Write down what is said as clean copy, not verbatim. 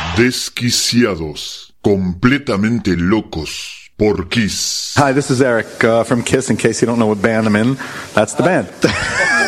Desquiciados, completamente locos por Kiss. Hi, this is Eric from Kiss. In case you don't know what band I'm in, that's the band.